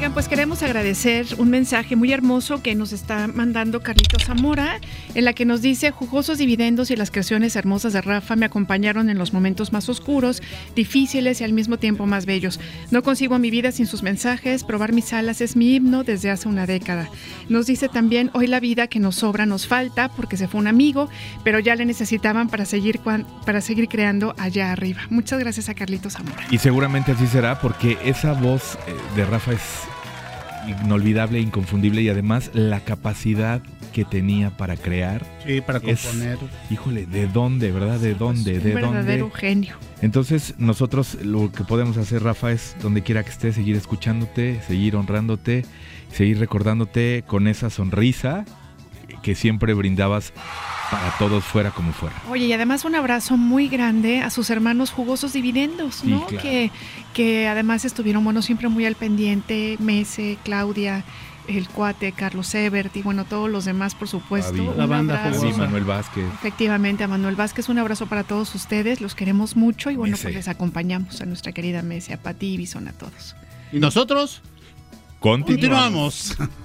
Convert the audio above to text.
Oigan, pues queremos agradecer un mensaje muy hermoso que nos está mandando Carlitos Zamora, en la que nos dice: jugosos dividendos y las creaciones hermosas de Rafa me acompañaron en los momentos más oscuros, difíciles y al mismo tiempo más bellos. No concibo mi vida sin sus mensajes, probar mis alas es mi himno desde hace una década. Nos dice también: hoy la vida que nos sobra nos falta porque se fue un amigo, pero ya le necesitaban para seguir creando allá arriba. Muchas gracias a Carlitos Zamora. Y seguramente así será, porque esa voz de Rafa es inolvidable, inconfundible, y además la capacidad que tenía para crear. Sí, para componer. Híjole, ¿de dónde, verdad? ¿De dónde? Un verdadero genio. Entonces, nosotros lo que podemos hacer, Rafa, es donde quiera que estés, seguir escuchándote, seguir honrándote, seguir recordándote con esa sonrisa que siempre brindabas para todos, fuera como fuera. Oye, y además un abrazo muy grande a sus hermanos jugosos dividendos, ¿no? Sí, claro. Que además estuvieron, bueno, siempre muy al pendiente, Mese, Claudia, el cuate, Carlos Ebert y bueno, todos los demás, por supuesto. Fabi, la banda abrazo. jugosa. Manuel Vázquez. Efectivamente, a Manuel Vázquez, un abrazo para todos ustedes, los queremos mucho y bueno, Mese. pues les acompañamos a nuestra querida Mese, a Pati y Bison, a todos. Y nosotros Continuamos. continuamos.